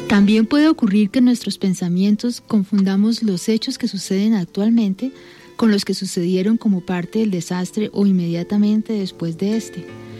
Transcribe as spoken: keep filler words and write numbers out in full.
También puede ocurrir que en nuestros pensamientos confundamos los hechos que suceden actualmente con los que sucedieron como parte del desastre o inmediatamente después de este.